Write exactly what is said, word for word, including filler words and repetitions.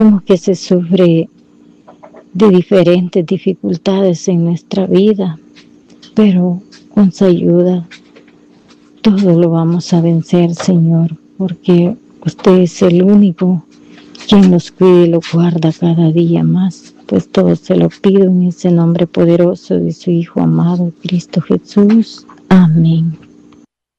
Como que se sufre de diferentes dificultades en nuestra vida, pero con su ayuda todo lo vamos a vencer, Señor, porque usted es el único quien nos cuida y lo guarda cada día más. Pues todo se lo pido en ese nombre poderoso de su Hijo amado, Cristo Jesús. Amén.